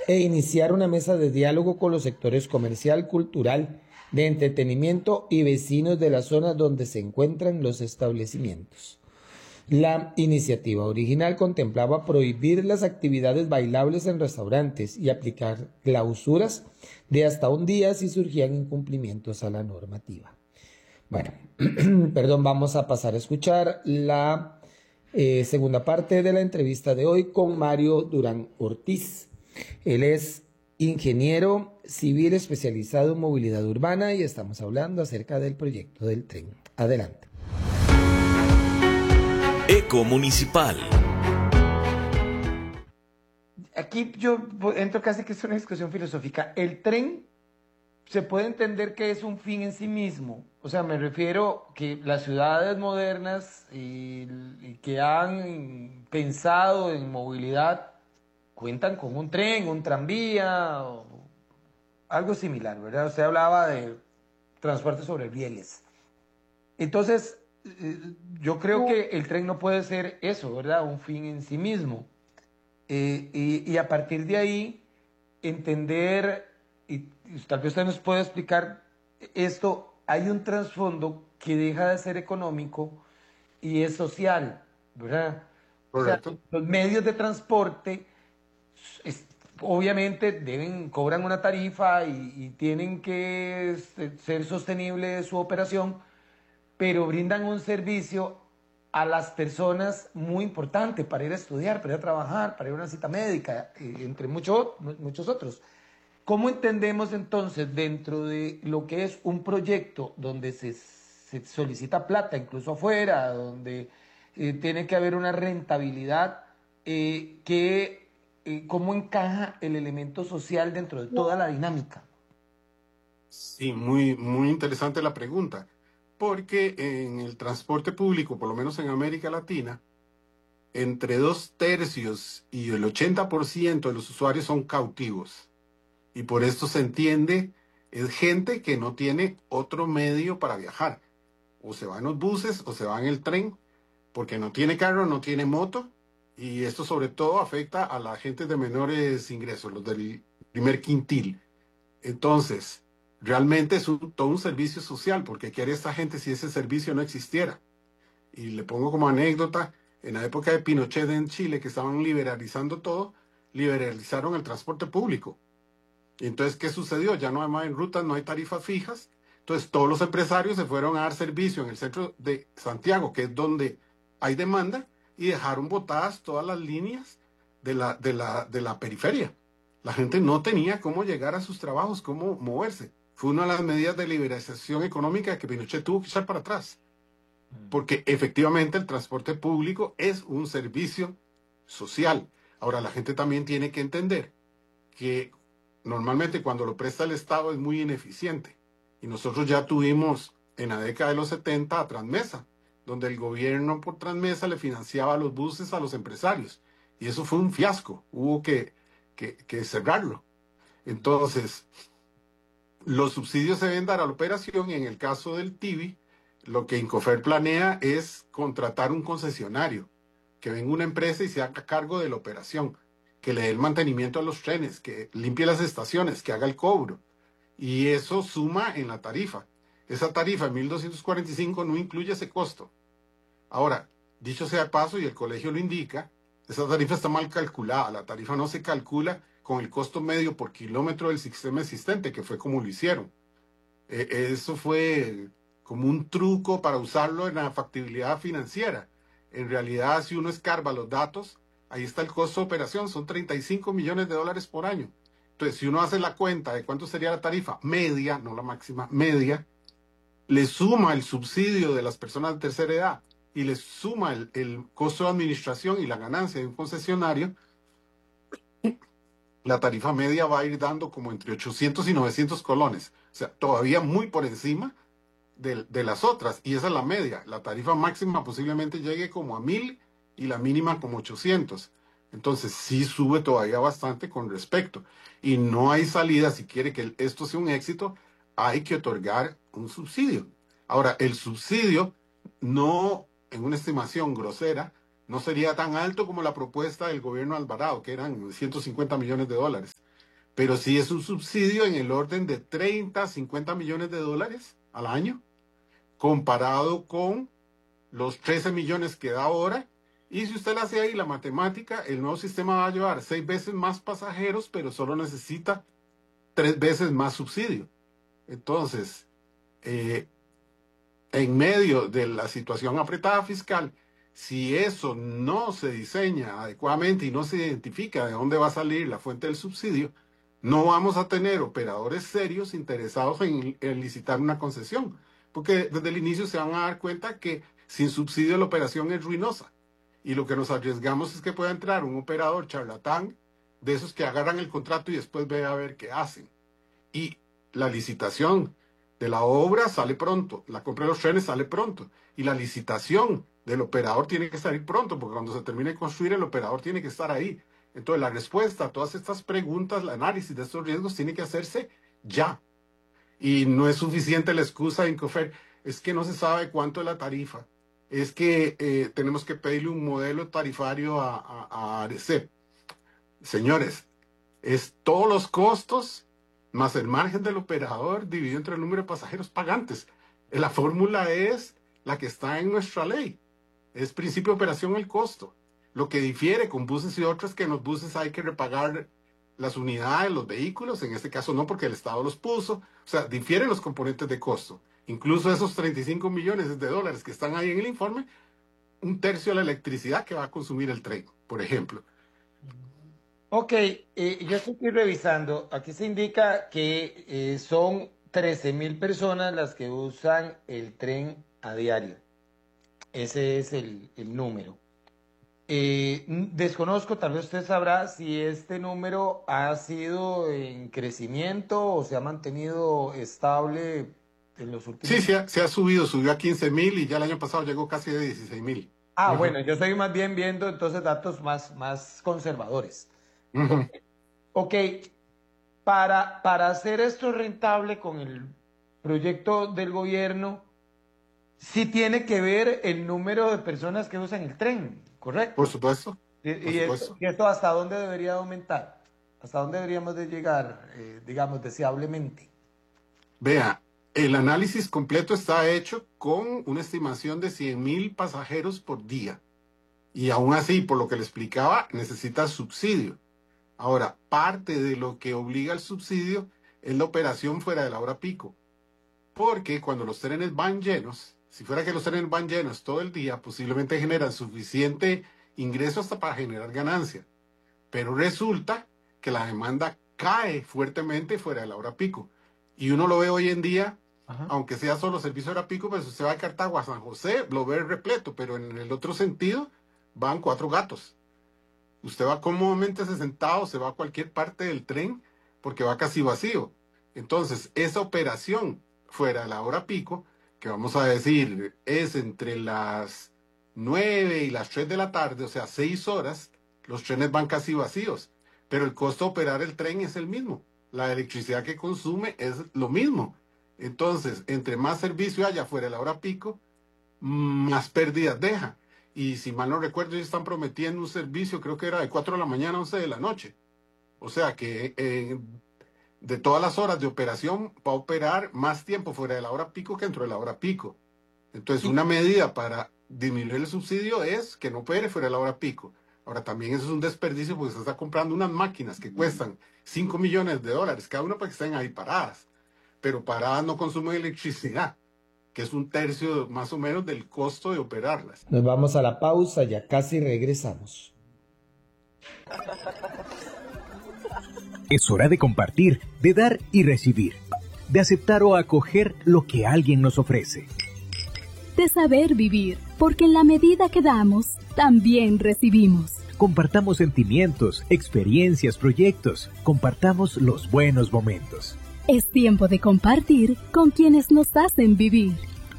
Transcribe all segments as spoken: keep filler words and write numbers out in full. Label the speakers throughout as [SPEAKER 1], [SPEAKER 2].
[SPEAKER 1] e iniciar una mesa de diálogo con los sectores comercial, cultural, de entretenimiento y vecinos de las zonas donde se encuentran los establecimientos. La iniciativa original contemplaba prohibir las actividades bailables en restaurantes y aplicar clausuras de hasta un día si surgían incumplimientos a la normativa. Bueno, perdón, vamos a pasar a escuchar la eh, segunda parte de la entrevista de hoy con Mario Durán Ortiz. Él es ingeniero civil especializado en movilidad urbana y estamos hablando acerca del proyecto del tren. Adelante.
[SPEAKER 2] Eco Municipal.
[SPEAKER 1] Aquí yo entro casi que es una discusión filosófica. El tren se puede entender que es un fin en sí mismo. O sea, me refiero que las ciudades modernas y, y que han pensado en movilidad cuentan con un tren, un tranvía o algo similar, ¿verdad? Usted hablaba de transporte sobre rieles. Entonces, yo creo que el tren no puede ser eso, ¿verdad? Un fin en sí mismo. Eh, y, y a partir de ahí, entender, y, y tal vez usted nos pueda explicar esto, hay un trasfondo que deja de ser económico y es social, ¿verdad?
[SPEAKER 3] Correcto.
[SPEAKER 1] O sea, los medios de transporte es, obviamente deben, cobran una tarifa y, y tienen que este, ser sostenible su operación, pero brindan un servicio a las personas muy importante para ir a estudiar, para ir a trabajar, para ir a una cita médica, entre mucho, muchos otros. ¿Cómo entendemos entonces dentro de lo que es un proyecto donde se, se solicita plata, incluso afuera, donde eh, tiene que haber una rentabilidad, eh, que, eh, cómo encaja el elemento social dentro de toda la dinámica?
[SPEAKER 3] Sí, muy, muy interesante la pregunta, porque en el transporte público, por lo menos en América Latina, entre dos tercios y el ochenta por ciento de los usuarios son cautivos. Y por esto se entiende, es gente que no tiene otro medio para viajar. O se va en los buses o se va en el tren, porque no tiene carro, no tiene moto. Y esto sobre todo afecta a la gente de menores ingresos, los del primer quintil. Entonces, realmente es un, todo un servicio social, porque ¿qué haría esta gente si ese servicio no existiera? Y le pongo como anécdota, en la época de Pinochet en Chile, que estaban liberalizando todo, liberalizaron el transporte público. Y entonces, ¿qué sucedió? Ya no hay más en rutas, no hay tarifas fijas. Entonces, todos los empresarios se fueron a dar servicio en el centro de Santiago, que es donde hay demanda, y dejaron botadas todas las líneas de la, de la, de la periferia. La gente no tenía cómo llegar a sus trabajos, cómo moverse. Fue una de las medidas de liberalización económica que Pinochet tuvo que echar para atrás. Porque efectivamente el transporte público es un servicio social. Ahora, la gente también tiene que entender que normalmente cuando lo presta el Estado es muy ineficiente. Y nosotros ya tuvimos en la década de los setenta a Transmesa, donde el gobierno por Transmesa le financiaba los buses a los empresarios. Y eso fue un fiasco. Hubo que, que, que cerrarlo. Entonces, los subsidios se deben dar a la operación y en el caso del T I B I, lo que Incofer planea es contratar un concesionario, que venga una empresa y se haga cargo de la operación, que le dé el mantenimiento a los trenes, que limpie las estaciones, que haga el cobro. Y eso suma en la tarifa. Esa tarifa de mil doscientos cuarenta y cinco no incluye ese costo. Ahora, dicho sea de paso, y el colegio lo indica, esa tarifa está mal calculada. La tarifa no se calcula con el costo medio por kilómetro del sistema existente, que fue como lo hicieron. Eh, eso fue como un truco para usarlo en la factibilidad financiera. En realidad, si uno escarba los datos, ahí está el costo de operación, son treinta y cinco millones de dólares por año. Entonces, si uno hace la cuenta de cuánto sería la tarifa media, no la máxima, media, le suma el subsidio de las personas de tercera edad y le suma el, el costo de administración y la ganancia de un concesionario, la tarifa media va a ir dando como entre ochocientos y novecientos colones. O sea, todavía muy por encima de, de las otras. Y esa es la media. La tarifa máxima posiblemente llegue como a mil y la mínima como ochocientos. Entonces sí sube todavía bastante con respecto. Y no hay salida. Si quiere que esto sea un éxito, hay que otorgar un subsidio. Ahora, el subsidio no, en una estimación grosera, no sería tan alto como la propuesta del gobierno Alvarado, que eran ciento cincuenta millones de dólares. pero sí es un subsidio en el orden de treinta, cincuenta millones de dólares al año, comparado con los trece millones que da ahora. Y si usted le hace ahí la matemática, el nuevo sistema va a llevar seis veces más pasajeros, pero solo necesita tres veces más subsidio. Entonces, eh, en medio de la situación apretada fiscal, si eso no se diseña adecuadamente y no se identifica de dónde va a salir la fuente del subsidio, no vamos a tener operadores serios interesados en, en licitar una concesión, porque desde el inicio se van a dar cuenta que sin subsidio la operación es ruinosa. Y lo que nos arriesgamos es que pueda entrar un operador charlatán, de esos que agarran el contrato y después ve a ver qué hacen. Y la licitación de la obra sale pronto, la compra de los trenes sale pronto, y la licitación del operador tiene que salir pronto, porque cuando se termine de construir el operador tiene que estar ahí. Entonces la respuesta a todas estas preguntas, el análisis de estos riesgos tiene que hacerse ya. Y no es suficiente la excusa de Incofer, es que no se sabe cuánto es la tarifa, es que eh, tenemos que pedirle un modelo tarifario a, a, a ARECEP. Señores, es todos los costos más el margen del operador dividido entre el número de pasajeros pagantes. La fórmula es la que está en nuestra ley. Es principio de operación el costo. Lo que difiere con buses y otros es que en los buses hay que repagar las unidades, los vehículos, en este caso no porque el Estado los puso. O sea, difieren los componentes de costo. Incluso esos treinta y cinco millones de dólares que están ahí en el informe, un tercio de la electricidad que va a consumir el tren, por ejemplo.
[SPEAKER 1] Ok, eh, yo estoy revisando, aquí se indica que eh, son trece mil personas las que usan el tren a diario. Ese es el, el número. Eh, desconozco, tal vez usted sabrá si este número ha sido en crecimiento o se ha mantenido estable en los últimos...
[SPEAKER 3] Sí, se ha, se ha subido, subió a quince mil y ya el año pasado llegó casi a dieciséis mil.
[SPEAKER 1] Ah, uh-huh. Bueno, yo estoy más bien viendo entonces datos más, más conservadores.
[SPEAKER 3] Uh-huh.
[SPEAKER 1] Ok, para, para hacer esto rentable con el proyecto del gobierno, sí tiene que ver el número de personas que usan el tren, ¿correcto?
[SPEAKER 3] Por supuesto.
[SPEAKER 1] ¿Y,
[SPEAKER 3] por
[SPEAKER 1] y,
[SPEAKER 3] supuesto.
[SPEAKER 1] Esto, ¿Y esto hasta dónde debería aumentar? ¿Hasta dónde deberíamos de llegar, eh, digamos, deseablemente?
[SPEAKER 3] Vea, el análisis completo está hecho con una estimación de cien mil pasajeros por día. Y aún así, por lo que le explicaba, necesita subsidio. Ahora, parte de lo que obliga al subsidio es la operación fuera de la hora pico. Porque cuando los trenes van llenos, si fuera que los trenes van llenos todo el día, posiblemente generan suficiente ingreso hasta para generar ganancia. Pero resulta que la demanda cae fuertemente fuera de la hora pico. Y uno lo ve hoy en día, ajá, aunque sea solo servicio hora pico, pues usted va a Cartago, a San José, lo ve repleto, pero en el otro sentido van cuatro gatos. Usted va cómodamente sentado, se va a cualquier parte del tren porque va casi vacío. Entonces, esa operación fuera de la hora pico, que vamos a decir es entre las nueve y las tres de la tarde, o sea, seis horas, los trenes van casi vacíos. Pero el costo de operar el tren es el mismo. La electricidad que consume es lo mismo. Entonces, entre más servicio haya fuera de la hora pico, más pérdidas deja. Y si mal no recuerdo, ellos están prometiendo un servicio, creo que era de cuatro de la mañana a once de la noche. O sea que eh, de todas las horas de operación va a operar más tiempo fuera de la hora pico que dentro de la hora pico. Entonces, una medida para disminuir el subsidio es que no opere fuera de la hora pico. Ahora, también eso es un desperdicio porque se está comprando unas máquinas que cuestan cinco millones de dólares cada una para que estén ahí paradas. Pero paradas no consumen electricidad, que es un tercio más o menos del costo de operarlas.
[SPEAKER 1] Nos vamos a la pausa, ya casi regresamos.
[SPEAKER 2] Es hora de compartir, de dar y recibir, de aceptar o acoger lo que alguien nos ofrece.
[SPEAKER 4] De saber vivir, porque en la medida que damos, también recibimos.
[SPEAKER 2] Compartamos sentimientos, experiencias, proyectos. Compartamos los buenos momentos.
[SPEAKER 4] Es tiempo de compartir con quienes nos hacen vivir.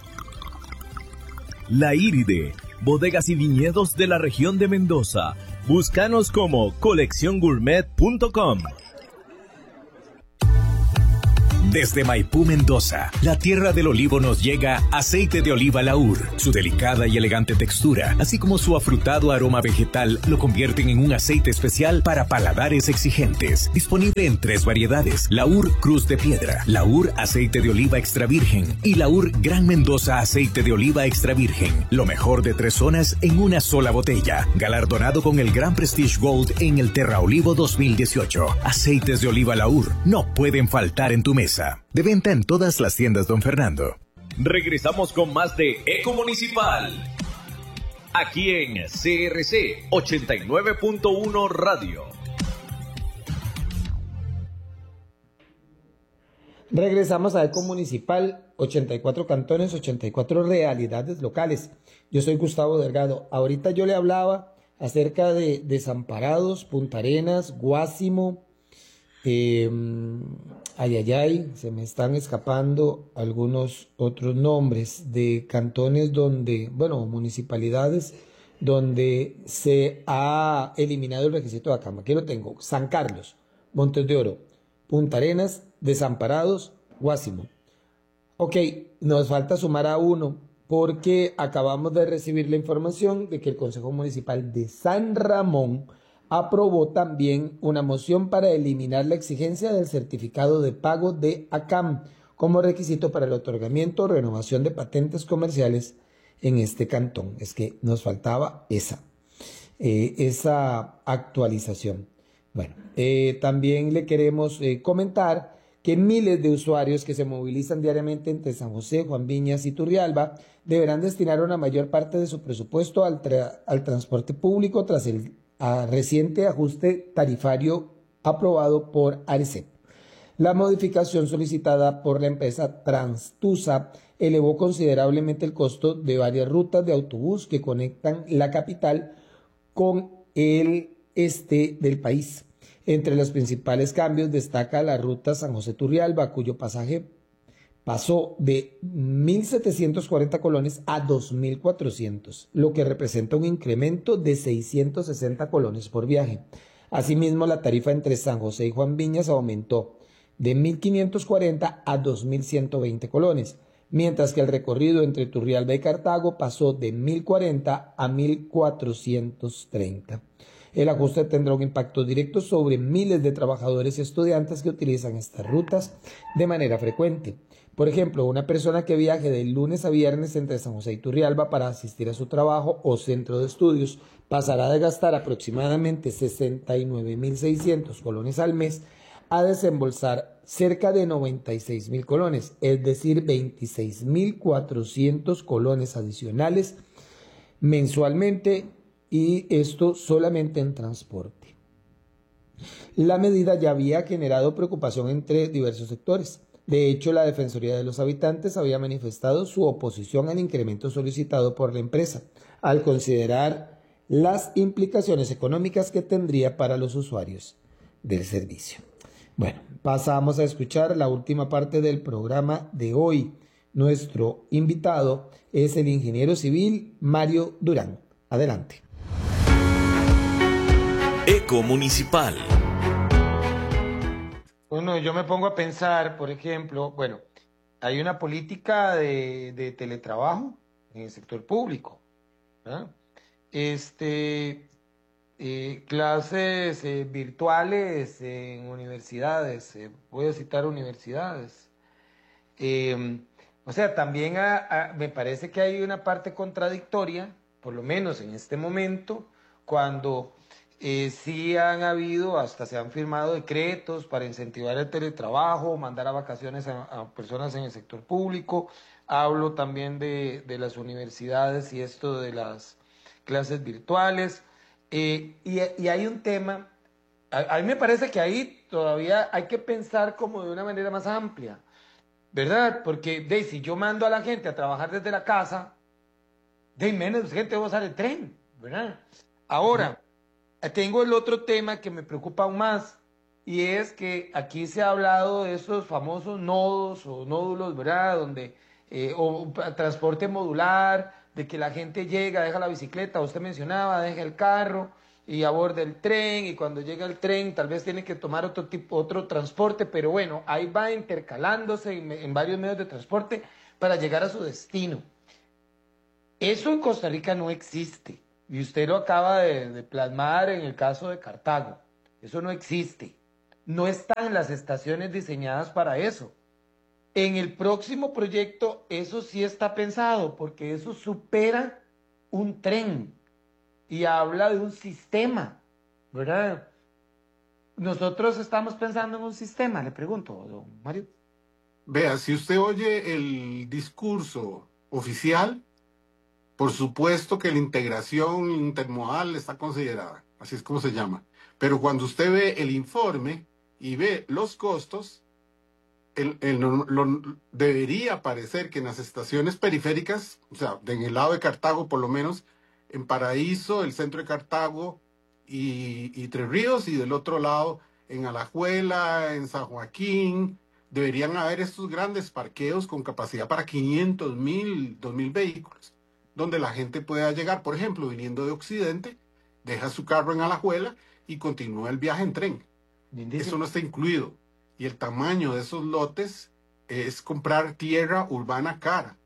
[SPEAKER 2] La Iride, bodegas y viñedos de la región de Mendoza. Búscanos como colección gourmet punto com. Desde Maipú, Mendoza, la tierra del olivo, nos llega aceite de oliva Laur. Su delicada y elegante textura, así como su afrutado aroma vegetal, lo convierten en un aceite especial para paladares exigentes. Disponible en tres variedades: Laur Cruz de Piedra, Laur Aceite de Oliva Extra Virgen y Laur Gran Mendoza Aceite de Oliva Extra Virgen. Lo mejor de tres zonas en una sola botella. Galardonado con el Gran Prestige Gold en el Terra Olivo dos mil dieciocho. Aceites de oliva Laur no pueden faltar en tu mesa. De venta en todas las tiendas, don Fernando.
[SPEAKER 5] Regresamos con más de Eco Municipal, aquí en C R C ochenta y nueve punto uno Radio.
[SPEAKER 1] Regresamos a Eco Municipal, ochenta y cuatro cantones, ochenta y cuatro realidades locales. Yo soy Gustavo Delgado. Ahorita yo le hablaba acerca de Desamparados, Punta Arenas, Guásimo, eh, Ayayay, se me están escapando algunos otros nombres de cantones donde, bueno, municipalidades donde se ha eliminado el requisito de acampa. Aquí lo tengo: San Carlos, Montes de Oro, Punta Arenas, Desamparados, Guásimo. Ok, nos falta sumar a uno porque acabamos de recibir la información de que el Consejo Municipal de San Ramón aprobó también una moción para eliminar la exigencia del certificado de pago de ACAM como requisito para el otorgamiento o renovación de patentes comerciales en este cantón. Es que nos faltaba esa, eh, esa actualización. Bueno, eh, también le queremos eh, comentar que miles de usuarios que se movilizan diariamente entre San José, Juan Viñas y Turrialba deberán destinar una mayor parte de su presupuesto al, tra al transporte público tras el a reciente ajuste tarifario aprobado por ARECEP. La modificación solicitada por la empresa Transtusa elevó considerablemente el costo de varias rutas de autobús que conectan la capital con el este del país. Entre los principales cambios destaca la ruta San José-Turrialba, cuyo pasaje pasó de mil setecientos cuarenta colones a dos mil cuatrocientos, lo que representa un incremento de seiscientos sesenta colones por viaje. Asimismo, la tarifa entre San José y Juan Viñas aumentó de mil quinientos cuarenta a dos mil ciento veinte colones, mientras que el recorrido entre Turrialba y Cartago pasó de mil cuarenta a mil cuatrocientos treinta. El ajuste tendrá un impacto directo sobre miles de trabajadores y estudiantes que utilizan estas rutas de manera frecuente. Por ejemplo, una persona que viaje de lunes a viernes entre San José y Turrialba para asistir a su trabajo o centro de estudios pasará de gastar aproximadamente sesenta y nueve mil seiscientos colones al mes a desembolsar cerca de noventa y seis mil colones, es decir, veintiséis mil cuatrocientos colones adicionales mensualmente, y esto solamente en transporte. La medida ya había generado preocupación entre diversos sectores. De hecho, la Defensoría de los Habitantes había manifestado su oposición al incremento solicitado por la empresa, al considerar las implicaciones económicas que tendría para los usuarios del servicio. Bueno, pasamos a escuchar la última parte del programa de hoy. Nuestro invitado es el ingeniero civil Mario Durán. Adelante.
[SPEAKER 5] Eco Municipal.
[SPEAKER 1] Bueno, yo me pongo a pensar, por ejemplo, bueno, hay una política de, de teletrabajo en el sector público, ¿verdad? Este, eh, clases eh, virtuales en universidades, eh, voy a citar universidades. Eh, o sea, también a, a, me parece que hay una parte contradictoria, por lo menos en este momento, cuando Eh, sí han habido, hasta se han firmado decretos para incentivar el teletrabajo, mandar a vacaciones a, a personas en el sector público. Hablo también de, de las universidades y esto de las clases virtuales. Eh, y, y hay un tema, a, a mí me parece que ahí todavía hay que pensar como de una manera más amplia, ¿verdad? Porque de, si yo mando a la gente a trabajar desde la casa, de menos gente va a usar el tren, ¿verdad? Ahora, tengo el otro tema que me preocupa aún más, y es que aquí se ha hablado de esos famosos nodos o nódulos, ¿verdad? Donde, eh, o transporte modular, de que la gente llega, deja la bicicleta, usted mencionaba, deja el carro, y aborda el tren, y cuando llega el tren tal vez tiene que tomar otro tipo, otro transporte, pero bueno, ahí va intercalándose en, en varios medios de transporte para llegar a su destino. Eso en Costa Rica no existe, y usted lo acaba de, de plasmar en el caso de Cartago. Eso no existe. No están las estaciones diseñadas para eso. En el próximo proyecto eso sí está pensado, porque eso supera un tren y habla de un sistema, ¿verdad? Nosotros estamos pensando en un sistema, le pregunto, don Mario.
[SPEAKER 3] Vea, si usted oye el discurso oficial, por supuesto que la integración intermodal está considerada, así es como se llama. Pero cuando usted ve el informe y ve los costos, el, el, lo, lo, debería parecer que en las estaciones periféricas, o sea, en el lado de Cartago por lo menos, en Paraíso, el centro de Cartago y, y Tres Ríos, y del otro lado en Alajuela, en San Joaquín, deberían haber estos grandes parqueos con capacidad para quinientos mil, dos mil vehículos, donde la gente pueda llegar, por ejemplo, viniendo de Occidente, deja su carro en Alajuela y continúa el viaje en tren.
[SPEAKER 1] Lindísimo.
[SPEAKER 3] Eso no está incluido. Y el tamaño de esos lotes es comprar tierra urbana cara.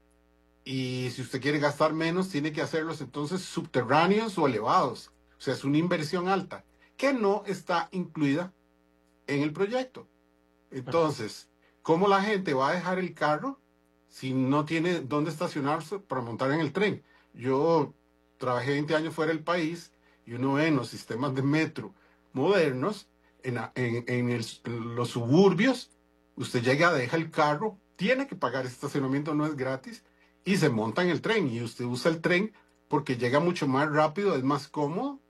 [SPEAKER 3] Y si usted quiere gastar menos, tiene que hacerlos entonces subterráneos o elevados. O sea, es una inversión alta, que no está incluida en el proyecto. Entonces, ¿cómo la gente va a dejar el carro si no tiene dónde estacionarse para montar en el tren? Yo trabajé veinte años fuera del país y uno ve en los sistemas de metro modernos, en, en, en, el, en los suburbios, usted llega, deja el carro, tiene que pagar estacionamiento, no es gratis, y se monta en el tren, y usted usa el tren porque llega mucho más rápido, es más cómodo,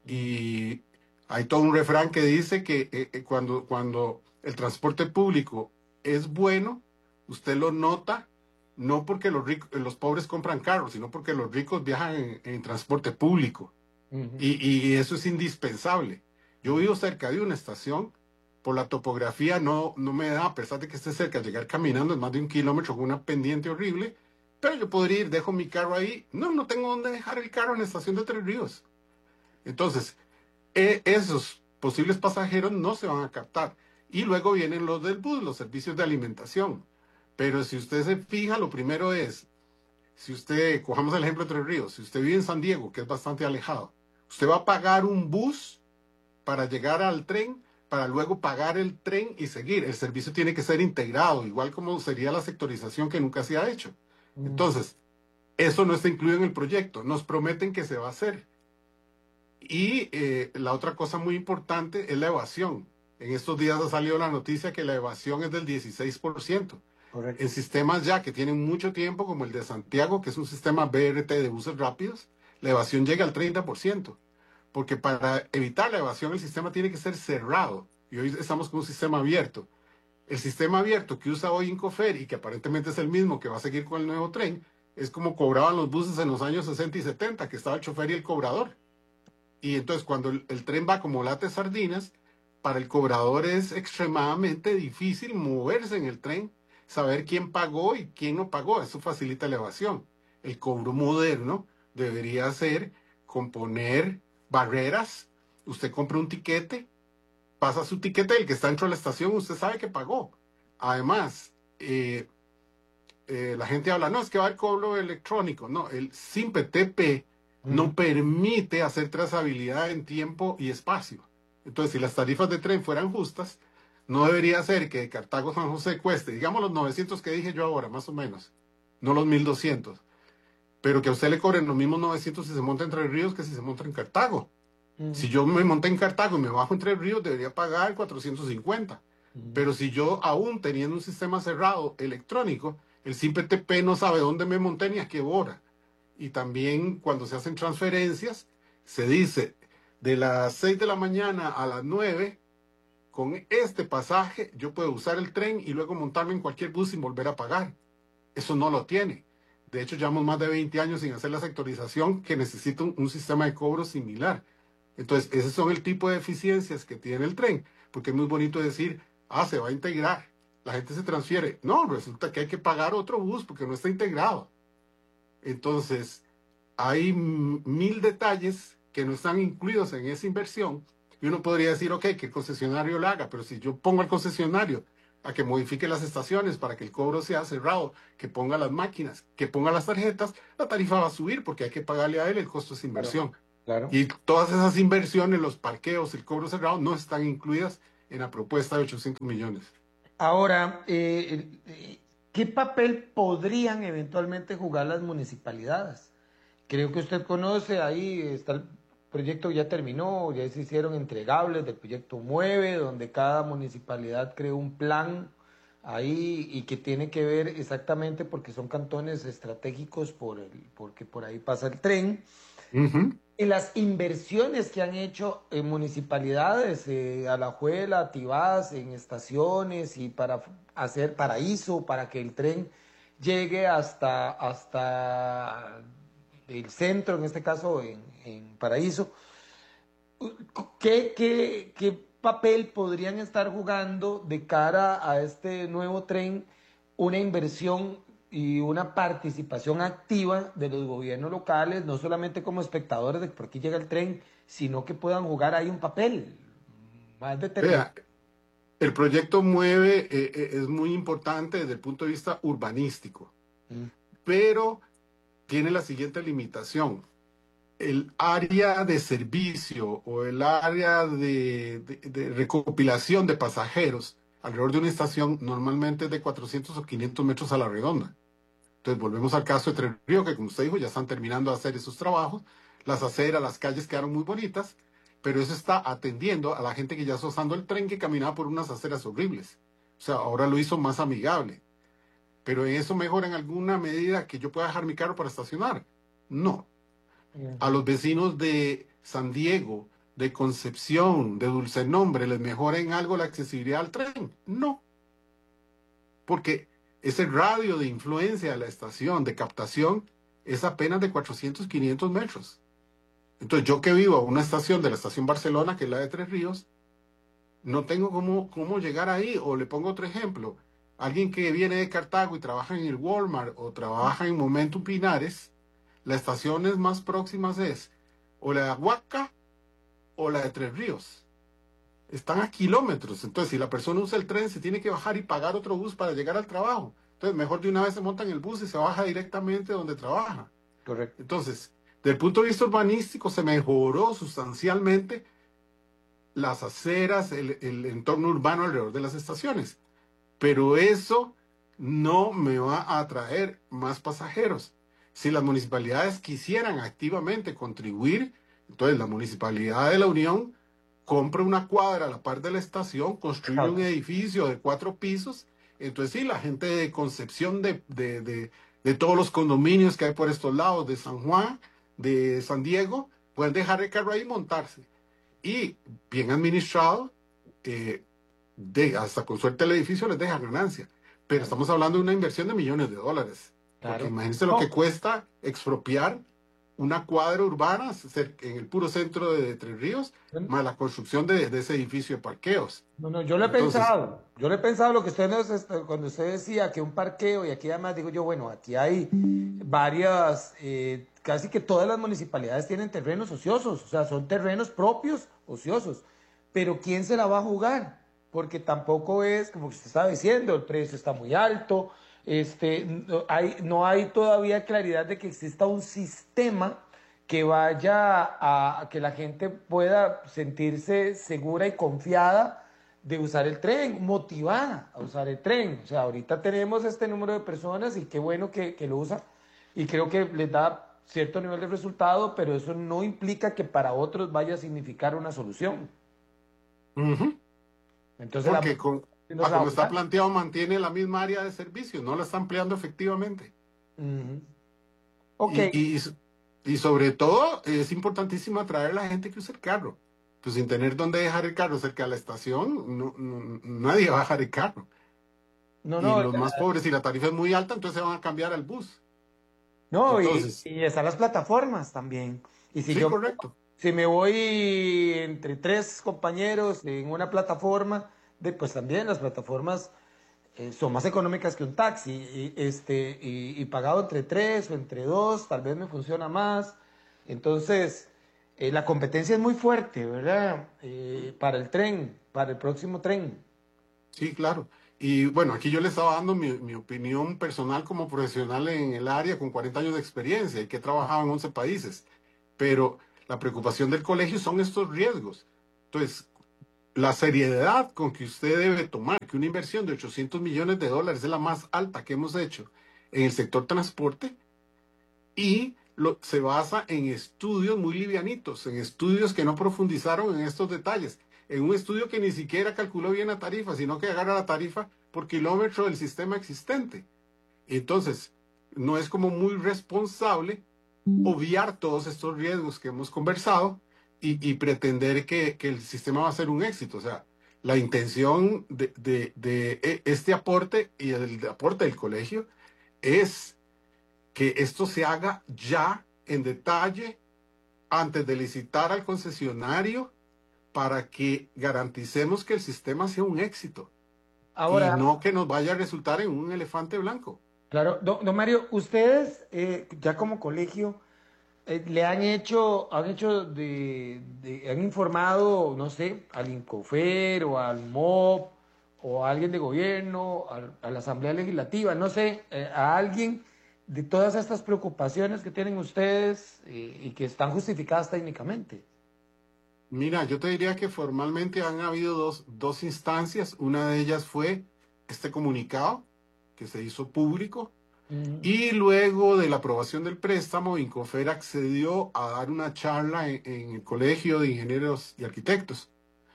[SPEAKER 3] y hay todo un refrán que dice que eh, cuando, cuando el transporte público es bueno, usted lo nota, no porque los, ricos, los pobres compran carros, sino porque los ricos viajan en, en transporte público. Uh-huh. y, y eso es indispensable. Yo vivo cerca de una estación, por la topografía no, no me da, a pesar de que esté cerca, llegar caminando es más de un kilómetro con una pendiente horrible, pero yo podría ir, dejo mi carro ahí. No, no tengo dónde dejar el carro en la estación de Tres Ríos. Entonces, eh, esos posibles pasajeros no se van a captar. Y luego vienen los del bus, los servicios de alimentación. Pero si usted se fija, lo primero es, si usted, cojamos el ejemplo de Tres Ríos, si usted vive en San Diego, que es bastante alejado, usted va a pagar un bus para llegar al tren, para luego pagar el tren y seguir. El servicio tiene que ser integrado, igual como sería la sectorización que nunca se ha hecho. Mm. Entonces, eso no está incluido en el proyecto. Nos prometen que se va a hacer. Y eh, la otra cosa muy importante es la evasión. En estos días ha salido la noticia que la evasión es del dieciséis por ciento. Correcto. En sistemas ya que tienen mucho tiempo, como el de Santiago, que es un sistema B R T de buses rápidos, la evasión llega al treinta por ciento. Porque para evitar la evasión el sistema tiene que ser cerrado. Y hoy estamos con un sistema abierto. El sistema abierto que usa hoy Incofer y que aparentemente es el mismo que va a seguir con el nuevo tren, es como cobraban los buses en los años sesenta y setenta, que estaba el chofer y el cobrador. Y entonces cuando el, el tren va como lata de sardinas, para el cobrador es extremadamente difícil moverse en el tren, saber quién pagó y quién no pagó. Eso facilita la evasión. El cobro moderno debería ser componer barreras. Usted compra un tiquete, pasa su tiquete, el que está dentro de la estación, usted sabe que pagó. Además, eh, eh, la gente habla, no, es que va el cobro electrónico. No, el SIMPE-T P no permite hacer trazabilidad en tiempo y espacio. Entonces, si las tarifas de tren fueran justas, no debería ser que de Cartago a San José cueste, digamos los novecientos que dije yo ahora, más o menos, no los mil doscientos, pero que a usted le cobren los mismos novecientos si se monta en Tres Ríos que si se monta en Cartago. Uh-huh. Si yo me monté en Cartago y me bajo en Tres Ríos, debería pagar cuatrocientos cincuenta. Uh-huh. Pero si yo, aún teniendo un sistema cerrado electrónico, el SIMPE-T P no sabe dónde me monté ni a qué hora. Y también cuando se hacen transferencias, se dice de las seis de la mañana a las nueve, con este pasaje yo puedo usar el tren y luego montarme en cualquier bus sin volver a pagar. Eso no lo tiene. De hecho, llevamos más de veinte años sin hacer la sectorización que necesita un, un sistema de cobro similar. Entonces, esos son el tipo de eficiencias que tiene el tren, porque es muy bonito decir, ah, se va a integrar, la gente se transfiere. No, resulta que hay que pagar otro bus porque no está integrado. Entonces, hay mil detalles que no están incluidos en esa inversión. Y uno podría decir, ok, que el concesionario lo haga, pero si yo pongo al concesionario a que modifique las estaciones para que el cobro sea cerrado, que ponga las máquinas, que ponga las tarjetas, la tarifa va a subir porque hay que pagarle a él el costo de esa inversión.
[SPEAKER 1] Claro, claro.
[SPEAKER 3] Y todas esas inversiones, los parqueos, el cobro cerrado, no están incluidas en la propuesta de ochocientos millones.
[SPEAKER 1] Ahora, eh, ¿qué papel podrían eventualmente jugar las municipalidades? Creo que usted conoce, ahí está el proyecto, ya terminó, ya se hicieron entregables del proyecto Mueve, donde cada municipalidad creó un plan ahí y que tiene que ver exactamente porque son cantones estratégicos por el, porque por ahí pasa el tren.
[SPEAKER 3] Uh-huh.
[SPEAKER 1] Y las inversiones que han hecho en municipalidades, eh, Alajuela, Tibás, en estaciones y para hacer Paraíso, para que el tren llegue hasta, hasta el centro, en este caso en, en Paraíso. ¿Qué, qué, ¿Qué papel podrían estar jugando de cara a este nuevo tren una inversión y una participación activa de los gobiernos locales, no solamente como espectadores de por aquí llega el tren, sino que puedan jugar ahí un papel más determinante?
[SPEAKER 3] Vea, el proyecto Mueve eh, eh, es muy importante desde el punto de vista urbanístico, mm. pero tiene la siguiente limitación. El área de servicio o el área de, de, de recopilación de pasajeros alrededor de una estación normalmente es de cuatrocientos o quinientos metros a la redonda. Entonces volvemos al caso de Tres Ríos, que como usted dijo, ya están terminando de hacer esos trabajos. Las aceras, las calles quedaron muy bonitas, pero eso está atendiendo a la gente que ya está usando el tren, que caminaba por unas aceras horribles. O sea, ahora lo hizo más amigable. Pero en eso mejora en alguna medida que yo pueda dejar mi carro para estacionar. No. A los vecinos de San Diego, de Concepción, de Dulce Nombre, ¿les mejora en algo la accesibilidad al tren? No. Porque ese radio de influencia de la estación, de captación, es apenas de cuatrocientos, quinientos metros. Entonces, yo que vivo a una estación de la estación Barcelona, que es la de Tres Ríos, no tengo cómo, cómo llegar ahí. O le pongo otro ejemplo. Alguien que viene de Cartago y trabaja en el Walmart o trabaja en Momentum Pinares, las estaciones más próximas es o la de Aguaca o la de Tres Ríos. Están a kilómetros. Entonces, si la persona usa el tren, se tiene que bajar y pagar otro bus para llegar al trabajo. Entonces, mejor de una vez se monta en el bus y se baja directamente donde trabaja.
[SPEAKER 1] Correcto.
[SPEAKER 3] Entonces, desde el punto de vista urbanístico, se mejoró sustancialmente las aceras, el, el entorno urbano alrededor de las estaciones. Pero eso no me va a atraer más pasajeros. Si las municipalidades quisieran activamente contribuir, entonces la Municipalidad de la Unión compra una cuadra a la par de la estación, construye un edificio de cuatro pisos, entonces sí, la gente de Concepción, de, de, de, de todos los condominios que hay por estos lados, de San Juan, de San Diego, pueden dejar el carro ahí y montarse. Y bien administrado, eh, de, hasta con suerte el edificio les deja ganancia. Pero estamos hablando de una inversión de millones de dólares. Claro. Porque imagínense lo que cuesta expropiar una cuadra urbana en el puro centro de Tres Ríos, más la construcción de, de ese edificio de parqueos.
[SPEAKER 1] No, no, yo lo he Entonces, pensado, yo lo he pensado lo que usted nos, cuando usted decía que un parqueo, y aquí además digo yo, bueno, aquí hay varias, eh, casi que todas las municipalidades tienen terrenos ociosos, o sea, son terrenos propios ociosos, pero ¿quién se la va a jugar? Porque tampoco es, como usted estaba diciendo, el precio está muy alto. Este, no, hay, no hay todavía claridad de que exista un sistema que vaya a, a que la gente pueda sentirse segura y confiada de usar el tren, motivada a usar el tren. O sea, ahorita tenemos este número de personas y qué bueno que, que lo usan y creo que les da cierto nivel de resultado, pero eso no implica que para otros vaya a significar una solución.
[SPEAKER 3] Uh-huh.
[SPEAKER 1] Entonces,
[SPEAKER 3] Porque
[SPEAKER 1] la...
[SPEAKER 3] con... Ah, como está planteado, mantiene la misma área de servicio, no la está ampliando efectivamente.
[SPEAKER 1] Uh-huh. Okay.
[SPEAKER 3] Y, y, y sobre todo, es importantísimo atraer a la gente que usa el carro. Pues sin tener dónde dejar el carro cerca de la estación, no, no, nadie va a dejar el carro.
[SPEAKER 1] No,
[SPEAKER 3] y
[SPEAKER 1] no,
[SPEAKER 3] los
[SPEAKER 1] la...
[SPEAKER 3] más pobres, si la tarifa es muy alta, entonces se van a cambiar al bus.
[SPEAKER 1] No, entonces... y, y están las plataformas también. Y si
[SPEAKER 3] sí,
[SPEAKER 1] yo,
[SPEAKER 3] correcto.
[SPEAKER 1] Si me voy entre tres compañeros en una plataforma, de, pues también las plataformas eh, son más económicas que un taxi, y, este, y, y pagado entre tres o entre dos, tal vez me funciona más. Entonces, eh, la competencia es muy fuerte, ¿verdad? Eh, para el tren, para el próximo tren.
[SPEAKER 3] Sí, claro. Y bueno, aquí yo le estaba dando mi, mi opinión personal como profesional en el área con cuarenta años de experiencia y que he trabajado en once países. Pero la preocupación del colegio son estos riesgos. Entonces, la seriedad con que usted debe tomar que una inversión de ochocientos millones de dólares es la más alta que hemos hecho en el sector transporte y lo, se basa en estudios muy livianitos, en estudios que no profundizaron en estos detalles, en un estudio que ni siquiera calculó bien la tarifa, sino que agarra la tarifa por kilómetro del sistema existente. Entonces, no es como muy responsable obviar todos estos riesgos que hemos conversado y, y pretender que, que el sistema va a ser un éxito. O sea, la intención de, de, de este aporte y el aporte del colegio es que esto se haga ya en detalle antes de licitar al concesionario para que garanticemos que el sistema sea un éxito. Ahora, y no que nos vaya a resultar en un elefante blanco.
[SPEAKER 1] Claro, don, don Mario, ustedes eh, ya como colegio eh, le han hecho, han hecho de, de, han informado, no sé, al INCOFER o al M O P o a alguien de gobierno, a, a la Asamblea Legislativa, no sé, eh, a alguien de todas estas preocupaciones que tienen ustedes eh, y que están justificadas técnicamente.
[SPEAKER 3] Mira, yo te diría que formalmente han habido dos, dos instancias. Una de ellas fue este comunicado que se hizo público. Uh-huh. Y luego de la aprobación del préstamo, INCOFER accedió a dar una charla en, en el Colegio de Ingenieros y Arquitectos.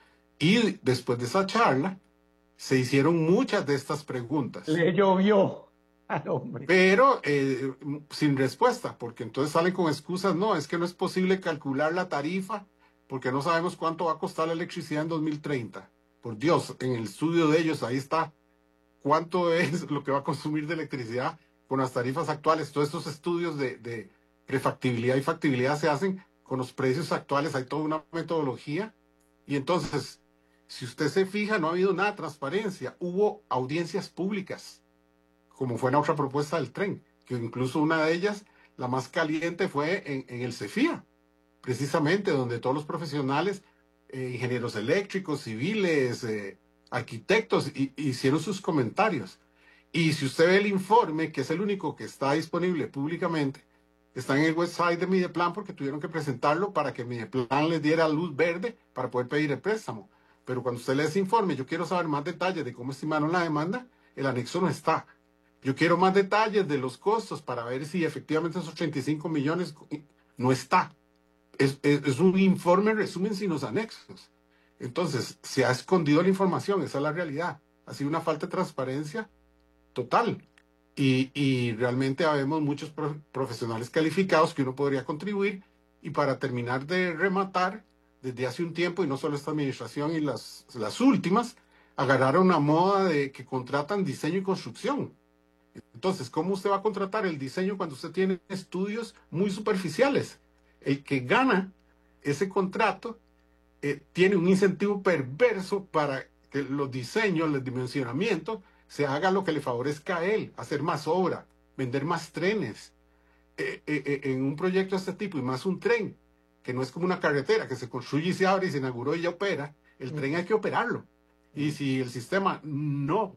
[SPEAKER 3] Y después de esa charla, se hicieron muchas de estas preguntas.
[SPEAKER 1] Le llovió al hombre.
[SPEAKER 3] Pero eh, sin respuesta, porque entonces salen con excusas. No, es que no es posible calcular la tarifa porque no sabemos cuánto va a costar la electricidad en dos mil treinta. Por Dios, en el estudio de ellos ahí está cuánto es lo que va a consumir de electricidad con las tarifas actuales. Todos estos estudios de, de prefactibilidad y factibilidad se hacen con los precios actuales. Hay toda una metodología. Y entonces, si usted se fija, no ha habido nada de transparencia. Hubo audiencias públicas, como fue en la otra propuesta del tren, que incluso una de ellas, la más caliente, fue en, en el CEFIA, precisamente, donde todos los profesionales, eh, ingenieros eléctricos, civiles, eh, arquitectos, y, hicieron sus comentarios. Y si usted ve el informe, que es el único que está disponible públicamente, está en el website de Mideplan porque tuvieron que presentarlo para que Mideplan les diera luz verde para poder pedir el préstamo. Pero cuando usted lee ese informe, yo quiero saber más detalles de cómo estimaron la demanda, el anexo no está. Yo quiero más detalles de los costos para ver si efectivamente esos treinta y cinco millones no está. Es, es, es un informe resumen sin los anexos. Entonces, se ha escondido la información, esa es la realidad. Ha sido una falta de transparencia total. Y, y realmente habemos muchos pro, profesionales calificados que uno podría contribuir. Y para terminar de rematar, desde hace un tiempo, y no solo esta administración y las, las últimas, agarraron una moda de que contratan diseño y construcción. Entonces, ¿cómo usted va a contratar el diseño cuando usted tiene estudios muy superficiales? El que gana ese contrato eh, tiene un incentivo perverso para que los diseños, el dimensionamiento, se haga lo que le favorezca a él, hacer más obra, vender más trenes. Eh, eh, eh, en un proyecto de este tipo, y más un tren, que no es como una carretera que se construye y se abre y se inauguró y ya opera, el mm. tren hay que operarlo. Mm. Y si el sistema no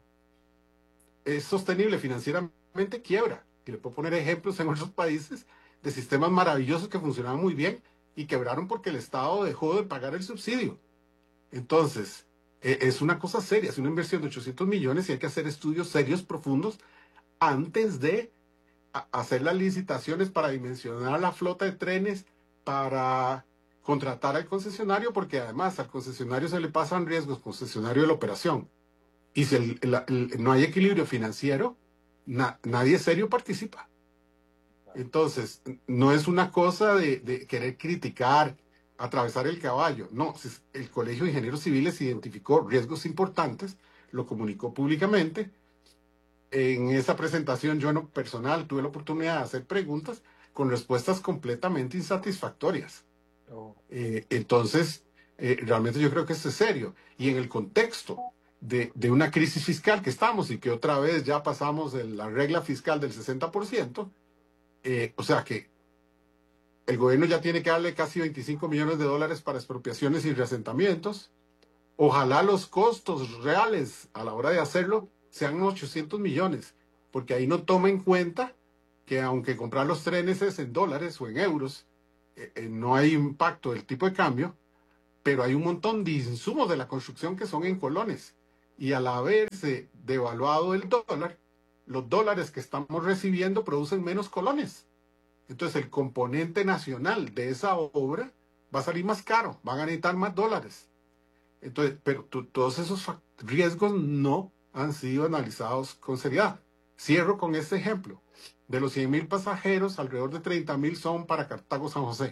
[SPEAKER 3] es sostenible financieramente, quiebra. Y le puedo poner ejemplos en otros países de sistemas maravillosos que funcionaban muy bien y quebraron porque el Estado dejó de pagar el subsidio. Entonces, eh, es una cosa seria, es una inversión de ochocientos millones y hay que hacer estudios serios, profundos, antes de a, hacer las licitaciones para dimensionar la flota de trenes, para contratar al concesionario, porque además al concesionario se le pasan riesgos, concesionario de la operación. Y si el, el, el, no hay equilibrio financiero, na, nadie serio participa. Entonces, no es una cosa de, de querer criticar, atravesar el caballo. No, el Colegio de Ingenieros Civiles identificó riesgos importantes, lo comunicó públicamente. En esa presentación yo en lo personal tuve la oportunidad de hacer preguntas con respuestas completamente insatisfactorias. Oh. Eh, entonces, eh, realmente yo creo que esto es serio. Y en el contexto de, de una crisis fiscal que estamos y que otra vez ya pasamos de la regla fiscal del sesenta por ciento, Eh, o sea que el gobierno ya tiene que darle casi veinticinco millones de dólares para expropiaciones y reasentamientos. Ojalá los costos reales a la hora de hacerlo sean ochocientos millones, porque ahí no toma en cuenta que aunque comprar los trenes es en dólares o en euros, eh, eh, no hay impacto del tipo de cambio, pero hay un montón de insumos de la construcción que son en colones. Y al haberse devaluado el dólar, los dólares que estamos recibiendo producen menos colones. Entonces el componente nacional de esa obra va a salir más caro, van a necesitar más dólares. Entonces, pero todos esos riesgos no han sido analizados con seriedad. Cierro con este ejemplo. De los cien mil pasajeros, alrededor de treinta mil son para Cartago-San José.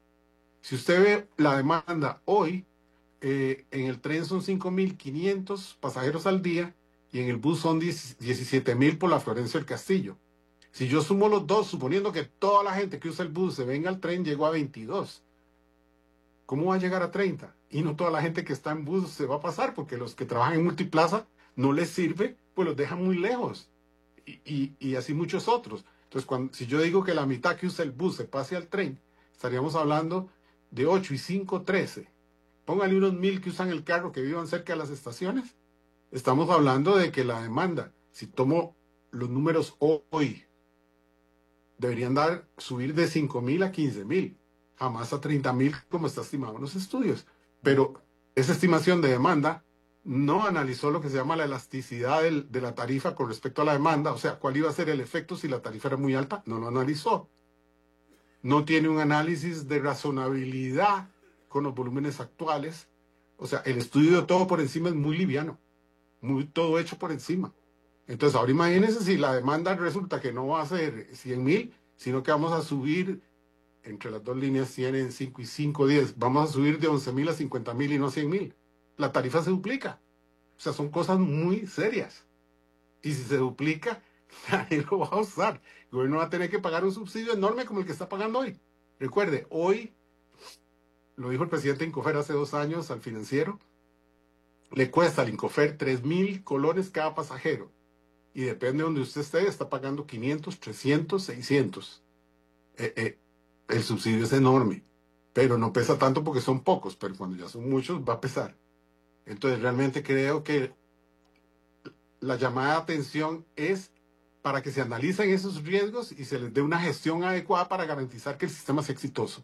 [SPEAKER 3] Si usted ve la demanda hoy, eh, en el tren son cinco mil quinientos pasajeros al día y en el bus son diecisiete mil por la Florencio del Castillo. Si yo sumo los dos, suponiendo que toda la gente que usa el bus se venga al tren, llegó a veintidós. ¿Cómo va a llegar a treinta? Y no toda la gente que está en bus se va a pasar, porque los que trabajan en multiplaza no les sirve, pues los dejan muy lejos. Y, y, y así muchos otros. Entonces, cuando, si yo digo que la mitad que usa el bus se pase al tren, estaríamos hablando de ocho y cinco, trece. Póngale unos mil que usan el carro, que vivan cerca de las estaciones. Estamos hablando de que la demanda, si tomo los números hoy, deberían dar, subir de cinco mil a quince mil, jamás a treinta mil como está estimado en los estudios. Pero esa estimación de demanda no analizó lo que se llama la elasticidad del, de la tarifa con respecto a la demanda, o sea, cuál iba a ser el efecto si la tarifa era muy alta, no lo analizó. No tiene un análisis de razonabilidad con los volúmenes actuales. O sea, el estudio de todo por encima es muy liviano, muy todo hecho por encima. Entonces, ahora imagínense si la demanda resulta que no va a ser cien mil, sino que vamos a subir entre las dos líneas cien en cinco y cinco, diez. Vamos a subir de once mil a cincuenta mil y no cien mil. La tarifa se duplica. O sea, son cosas muy serias. Y si se duplica, nadie lo va a usar. El gobierno va a tener que pagar un subsidio enorme como el que está pagando hoy. Recuerde, hoy, lo dijo el presidente Incofer hace dos años al Financiero, le cuesta al Incofer tres mil colones cada pasajero. Y depende de donde usted esté, está pagando quinientos, trescientos, seiscientos. Eh, eh, el subsidio es enorme, pero no pesa tanto porque son pocos, pero cuando ya son muchos va a pesar. Entonces realmente creo que la llamada de atención es para que se analicen esos riesgos y se les dé una gestión adecuada para garantizar que el sistema sea exitoso.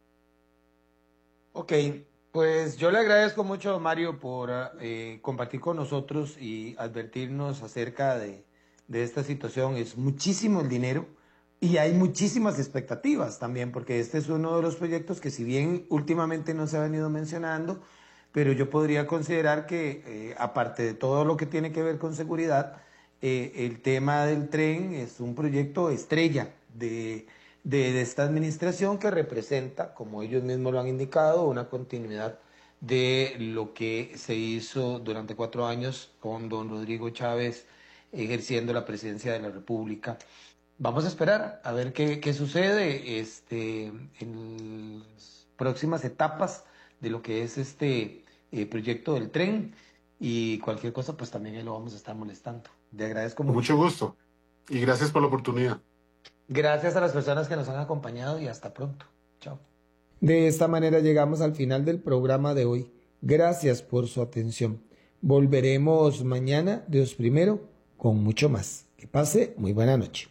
[SPEAKER 1] Ok, pues yo le agradezco mucho, Mario, por eh, compartir con nosotros y advertirnos acerca de, de esta situación. Es muchísimo el dinero y hay muchísimas expectativas también, porque este es uno de los proyectos que, si bien últimamente no se ha venido mencionando, pero yo podría considerar que, eh, aparte de todo lo que tiene que ver con seguridad, eh, el tema del tren es un proyecto estrella de... De, de esta administración, que representa, como ellos mismos lo han indicado, una continuidad de lo que se hizo durante cuatro años con don Rodrigo Chávez ejerciendo la presidencia de la República. Vamos a esperar a ver qué, qué sucede este, en las próximas etapas de lo que es este eh, proyecto del tren, y cualquier cosa pues también ahí lo vamos a estar molestando. Le agradezco mucho.
[SPEAKER 3] Mucho gusto y gracias por la oportunidad.
[SPEAKER 1] Gracias a las personas que nos han acompañado y hasta pronto. Chao. De esta manera llegamos al final del programa de hoy. Gracias por su atención. Volveremos mañana, Dios primero, con mucho más. Que pase muy buena noche.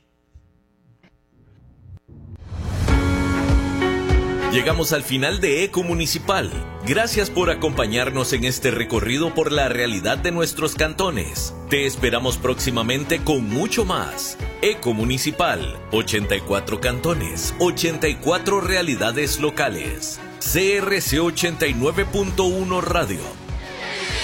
[SPEAKER 5] Llegamos al final de Eco Municipal. Gracias por acompañarnos en este recorrido por la realidad de nuestros cantones. Te esperamos próximamente con mucho más. Eco Municipal, ochenta y cuatro cantones, ochenta y cuatro realidades locales. C R C ochenta y nueve punto uno Radio.